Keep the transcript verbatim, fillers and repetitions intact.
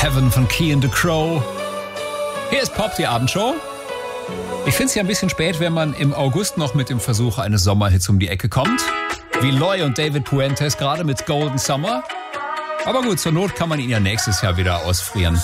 Heaven von Key and the Crow. Hier ist Pop, die Abendshow. Ich finde es ja ein bisschen spät, wenn man im August noch mit dem Versuch eines Sommerhits um die Ecke kommt. Wie Loy und David Puentes gerade mit Golden Summer. Aber gut, zur Not kann man ihn ja nächstes Jahr wieder ausfrieren.